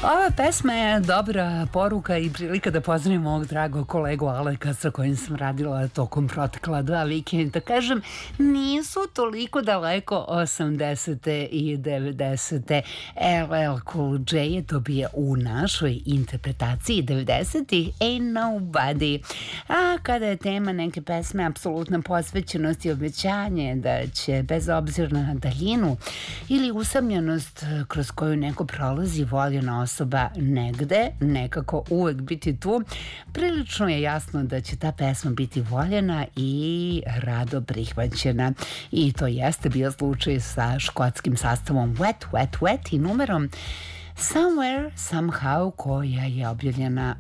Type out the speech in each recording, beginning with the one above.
Ova pesma je dobra poruka i prilika da pozdravim mog dragog kolegu Aleka sa kojim sam radila tokom protekla 2 vikenda. Kažem, nisu toliko daleko 80. i 90. LL Cool J je to bio u našoj interpretaciji 90-ih Ain't Nobody. A kada je tema neke pesme apsolutna posvećenost i obećanje da će bez obzira na daljinu ili usamljenost kroz koju neko prolazi voljena osoba negde, nekako uvek biti tu, prilično je jasno da će ta pesma biti voljena i rado prihvaćena. I to jeste bio slučaj sa škotskim sastavom Wet, Wet, Wet i numerom Somewhere, Somehow, koja je objavljena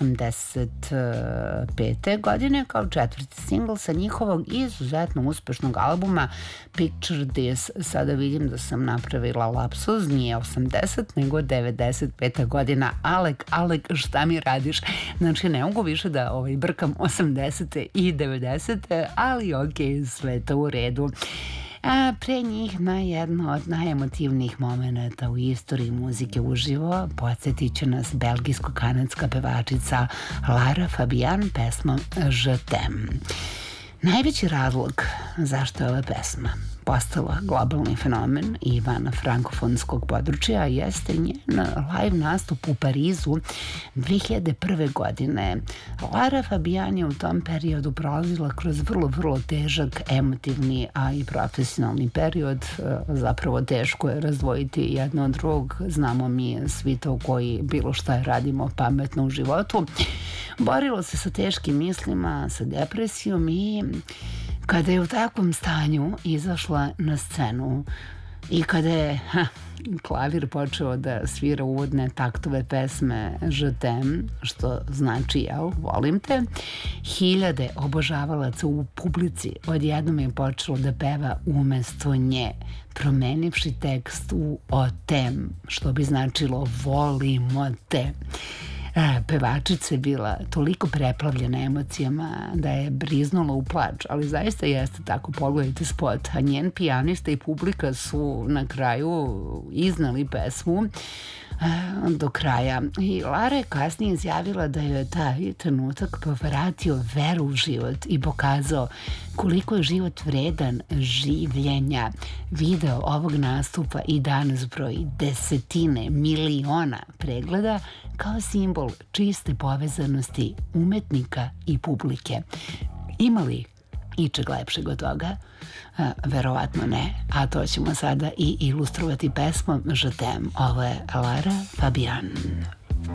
85. godine kao 4. singl sa njihovog izuzetno uspešnog albuma Picture This. Sada vidim da sam napravila lapsus, nije 80, nego 95. godina. Alek, šta mi radiš? Znači, ne mogu više da brkam 80. i 90. ali ok, sve to u redu. A pre njih na jedno od najemotivnijih momenta u istoriji muzike uživo podsjetit će nas belgijsko-kanadska pevačica Lara Fabian pesmom Je t'aime. Najveći razlog zašto je ova pesma postala globalni fenomen i van frankofonskog područja jeste njen live nastup u Parizu 2001. godine. Lara Fabian je u tom periodu prolazila kroz vrlo težak emotivni, a i profesionalni period. Zapravo teško je razdvojiti jedno od drugog. Znamo mi svi to koji bilo šta radimo pametno u životu. Borila se sa teškim mislima, sa depresijom i kada je u takvom stanju izašla na scenu i kada je klavir počeo da svira uvodne taktove pesme Je t'aime, što znači jel, volim te, hiljade obožavalaca u publici odjednom je počelo da peva umesto nje, promenivši tekst u o tem, što bi značilo volimo te. Pevačica je bila toliko preplavljena emocijama da je briznula u plač, ali zaista jeste tako, pogledajte spot, a njen pijanista i publika su na kraju iznali pesmu do kraja. I Lara je kasnije izjavila da je taj trenutak povratio veru u život i pokazao koliko je život vredan življenja. Video ovog nastupa i danas broji desetine miliona pregleda kao simbol čiste povezanosti umetnika i publike. Ima li ičeg lepšeg od toga? Verovatno ne, a to ćemo sada i ilustrovati pesmom Je t'aime. Ovo je Lara Fabian.